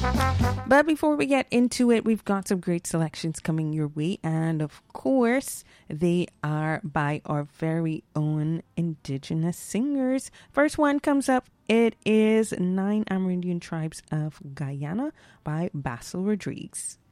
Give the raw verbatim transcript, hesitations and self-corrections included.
But before we get into it, we've got some great selections coming your way. And of course, they are by our very own indigenous singers. First one comes up. It is Nine Amerindian Tribes of Guyana by Basil Rodriguez.